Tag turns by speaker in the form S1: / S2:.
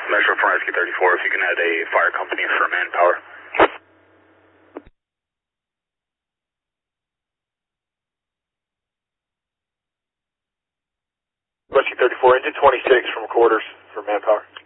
S1: Metro for Rescue 34, if you can add a fire company for manpower.
S2: Rescue 34, engine 26 from quarters for manpower.